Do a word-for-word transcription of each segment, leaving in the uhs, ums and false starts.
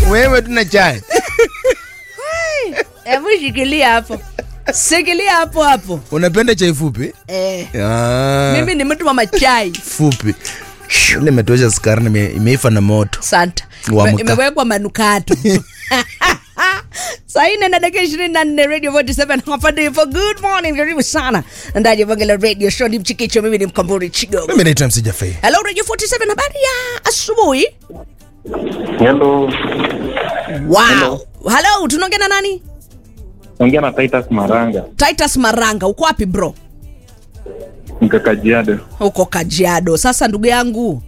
Wewe tuna chai. Hebu shikilia hapo. Sikilia hapo hapo. Unapenda chai fupi? Eh. Ah. Mimi ni mtu wa machai Fupi. Ile imetosha sukari na imeifa na moto. Santa. Imewekwa manukato. Saa nne na dakika ishirini na nne Radio forty-seven hapa ndipo. Good morning, karibu sana ndani ya Bangala Radio Show. Ni Mchikicho, mimi ni Mkamburi Chigogo. Mimi naitwa Msija Fei. Hello Radio forty-seven, habari ya asubuhi. Hello. Wow. Hello, Hello tunaongea na nani? Ongea na Titus Maranga. Titus Maranga, uko wapi bro? Niko Kajiado. Uko Kajiado. Sasa ndugu yangu,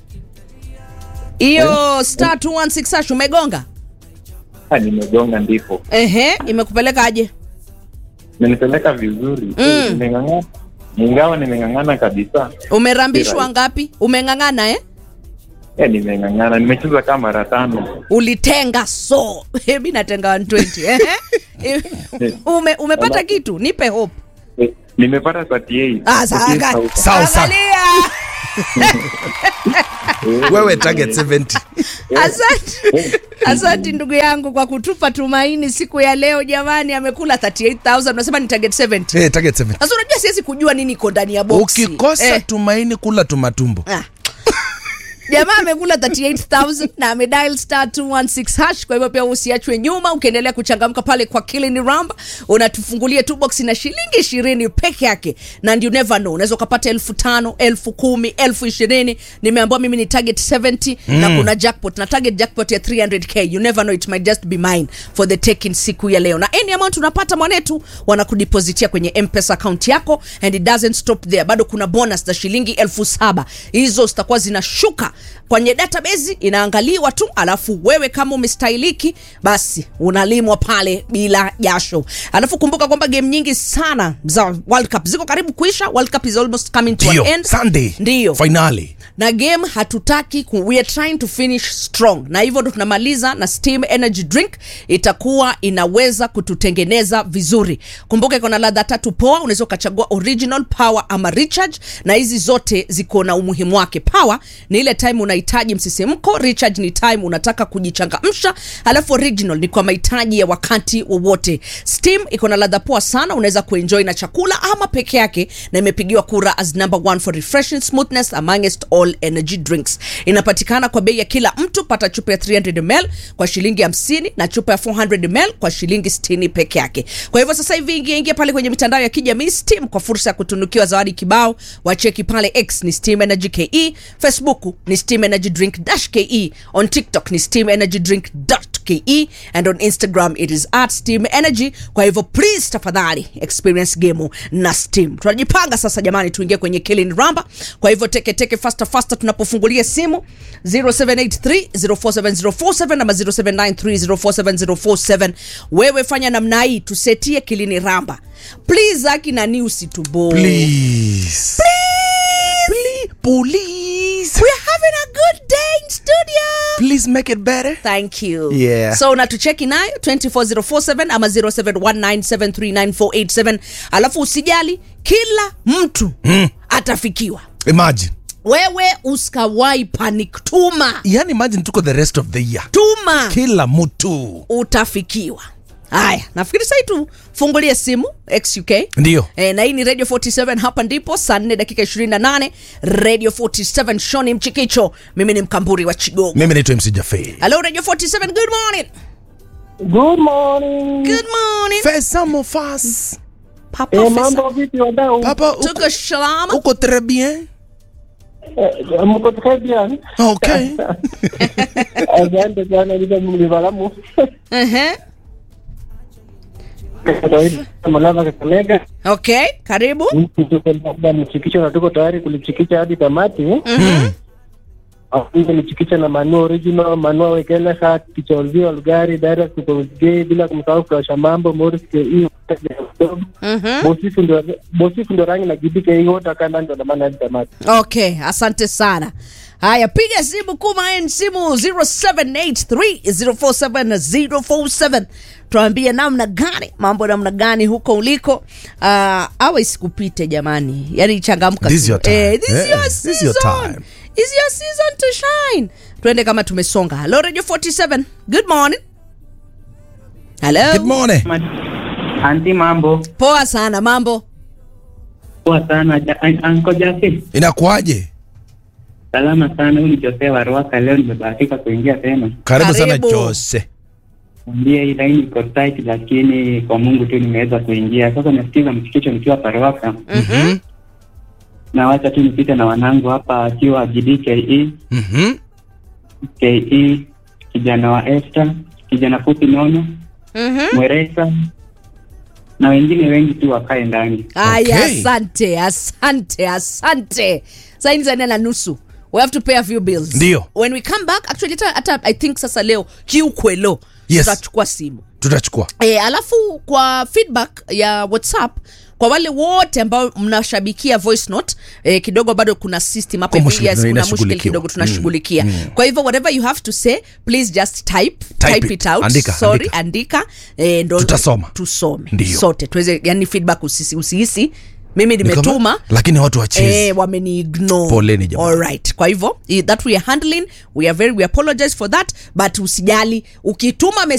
hiyo eh? star two one six hash umegonga? Ah, nimegonga ndipo. Ehe, imekupeleka aje? Imenipeleka vizuri. Mm. Nimeng'ang'ana. Ingawa nimeng'ang'ana kabisa. Umerambishwa ngapi? Umeng'ang'ana eh? Eh, nimeng'ang'ana. Nimecheza kama mara tano. Ulitenga so. Mimi natenga one twenty. Ehe. Ume umepata kitu? Nipe hope. Eh, nimepata thirty-eight. Ah, sawa. Sawa sawa. Wewe target seventy. Asante. Asante ndugu yangu kwa kutupa tumaini siku ya leo jamani. Amekula thirty-eight thousand. Unasema ni target seventy. Eh, target seventy. Sasa unajua siwezi kujua nini iko ndani ya box. Ukikosa eh, tumaini kula tumatumbo. Ah. Jamaa amekula thirty-eight thousand na amedial star two one six hash. Kwa hivyo pia usiachwe nyuma, ukiendelea kuchangamka pale kwa Killing Ramba. Unatufungulia tu box na shilingi ishirini peke yake. And you never know, unaweza kupata elfu tano, elfu kumi, elfu ishirini. Nimeambiwa mimi ni target seventy mm. na kuna jackpot. Na target jackpot ya three hundred k. You never know, it might just be mine for the taking siku ya leo. Na any amount unapata mwanetu wanakudepositia kwenye M-Pesa account yako, and it doesn't stop there. Bado kuna bonus za shilingi elfu saba. Hizo zitakuwa zinashuka kwenye database, inaangaliwa tu, alafu wewe kama umestahiliki basi unalimwa pale bila jasho. Alafu kumbuka kwamba game nyingi sana za World Cup ziko karibu kuisha. World Cup is almost coming to Dio, an end. Sunday. Ndio. Finally. Na game hatutaki ku, we are trying to finish strong. Na hivyo ndo tunamaliza na Steam Energy Drink. Itakuwa inaweza kututengeneza vizuri. Kumbuka iko na ladha tatu poa. Unaweza ukachagua original, power ama recharge. Na hizi zote ziko na umuhimu wake. Power ni ile time unahitaji msisimko, recharge ni time unataka kujichangamsha, alafu original ni kwa mahitaji ya wakati wowote. Steam iko na ladha poa sana, unaweza kuenjoy na chakula ama peke yake, na imepigiwa kura as number one for refreshing smoothness amongst all energy drinks. Inapatikana kwa bei ya kila mtu. Pata chupa ya three hundred milliliters kwa shilingi hamsini na chupa ya four hundred milliliters kwa shilingi sitini peke yake. Kwa hivyo sasa hivi ingia ingia pale kwenye mitandao ya kijamii Steam kwa fursa ya kutunukiwa zawadi kibao. Wacheki pale X ni Steam Energy K E, Facebook ni Steam Energy Drink dash K E, on TikTok ni Steam Energy Drink dot K E, and on Instagram it is at Steam Energy. Kwa hivyo please tafadhali experience game na Steam. Tunajipanga sasa jamani, tuingie kwenye Killing Ramba. Kwa hivyo teke teke faster faster tunapofungulia simu zero seven eight three zero four seven zero four seven ama zero seven nine three zero four seven zero four seven. Wewe fanya namna hii tusetie Killing Ramba. Please aki na news to bo. Please. Please. Please. We are having a good day in studio. Please make it better. Thank you. Yeah. So unatucheki nayo two four zero four seven ama zero seven one nine seven three nine four eight seven. Alafu usijali, kila mtu mm. atafikiwa. Imagine. Wewe usikawai panic, tuma. Yani imagine tuko the rest of the year. Tuma. Kila mtu utafikiwa. Haya, nafikiri sasa tu fungulie simu X U K. Ndio. E, na hii ni Radio forty-seven, hapa ndipo saa nne dakika ishirini na nane. Radio forty-seven Show ni Mchikicho. Mimi ni Mkamburi wa Chigogo. Mimi naitwa Msija Fei. Hello Radio forty-seven, good morning. Good morning. Good morning. Faisamo fas. Papa Eh, mambo vipi wadau? Papa, tuko salama. uko très bien? Eh, mko très bien. Okay. Asante sana bila mlivalamu. Eh. Malava Kakamega. Okay, karibu. Tuko Mchikicho na tuko tayari kulichikicha hadi tamati. Mhm. Afunga Mchikicho na Manu original, Manu wekele sa kichonzio Lugari direct to Gay bila kumsahau kwa Shamambo Morris K E. Mhm. Bosi ndio bosi ndio rangi na gidike hiyo utakanda ndio na maana hadi tamati. Okay, asante sana. Haya, piga simu kuma en simu zero seven eight three zero four seven zero four seven. Tuambie namna gani, mambo namna gani huko uliko. Uh, awe isikupite jamani. Yaani changamka. This is your time. Eh, this is yeah, your this is your time. is your season to shine. Tuende kama tumesonga. Hello Radio forty-seven. Good morning. Hello. Good morning. Anti, mambo Poa sana, mambo. poa sana. Ja- an- Anko Jaffe, Inakuaje? salama sana. Huyu ni Jose wa Ruaka. Leo nimebahatika kuingia tena. Karibu sana Karibu. Jose. Ndiye hii line iko tight, lakini kwa Mungu tu nimeweza kuingia. Sasa nasikiza mchikicho nikiwa Paruaka. Mhm. Na wacha tu nipite na wanangu hapa akiwa G D K E, Mhm. K E, kijana wa Esther, kijana fupi nono, Mhm. Mweresa na wengine wengi tu wakae ndani. Aya, Okay. asante, asante, asante. Saini za nne na nusu. We have to pay a few bills. Ndio. When we come back, actually hata, hata I think sasa leo kiukwelo Yes. tutachukua simu. Tutachukua. E, alafu kwa feedback ya WhatsApp kwa wale wote ambao mnashabikia voice note eh, kidogo bado kuna system hapo Kwa hivi, mushkil- yes, kuna inashughulikiwa. mushkil kidogo tunashughulikia. Mm, mm. Kwa hivyo whatever you have to say please just type Type type it. it out. Andika, Sorry, andika. andika eh, ndo Tutasoma. tusome Ndio. sote tuweze, yani feedback usisi usihisi mimi nimetuma Lakini watu wa cheese. eh, wameni ignore. Poleni jamaa. All right. Kwa hivyo i- that we are handling, we are very we apologize for that, but usijali ukituma